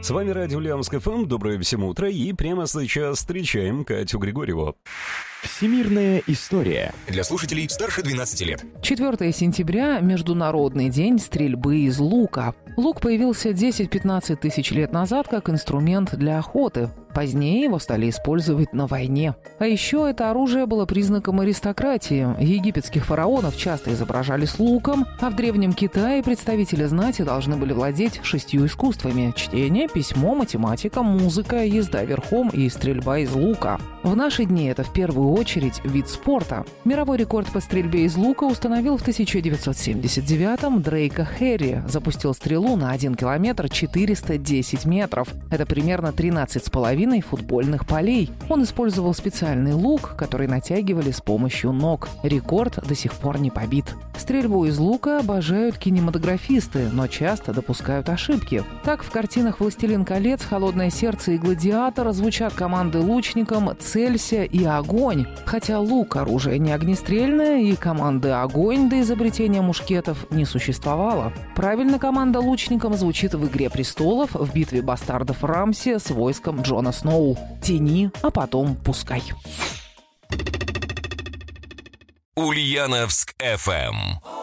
С вами радио Ульяновск ФМ. Доброе всем утро. И прямо сейчас встречаем Катю Григорьеву. Всемирная история. Для слушателей старше 12 лет. 4 сентября – Международный день стрельбы из лука. Лук появился 10-15 тысяч лет назад как инструмент для охоты. Позднее его стали использовать на войне. А еще это оружие было признаком аристократии. Египетских фараонов часто изображали с луком, а в Древнем Китае представители знати должны были владеть 6 искусствами – чтение, письмо, математика, музыка, езда верхом и стрельба из лука. В наши дни это в первую очередь вид спорта. Мировой рекорд по стрельбе из лука установил в 1979-м Дрейка Хэрри. Запустил стрелу на 1 километр 410 метров. Это примерно 13,5 футбольных полей. Он использовал специальный лук, который натягивали с помощью ног. Рекорд до сих пор не побит. Стрельбу из лука обожают кинематографисты, но часто допускают ошибки. Так в картинах «Властелин колец», «Холодное сердце» и «Гладиатор» звучат команды лучникам «Целься» и «Огонь». Хотя лук – оружие не огнестрельное, и команды «Огонь» до изобретения мушкетов не существовало. Правильно команда лучникам звучит в «Игре престолов», в битве бастардов Рамси с войском Джона Сноу. «Тяни, а потом пускай». Ульяновск ФМ.